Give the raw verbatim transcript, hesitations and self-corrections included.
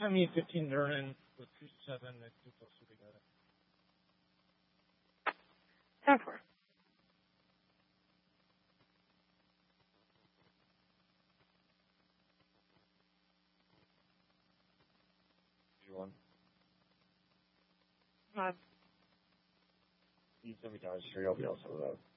I mean, fifteen Durnan with two seven, that two plus would be good. ten four. One. Five. You send me down the street, I'll be also with that.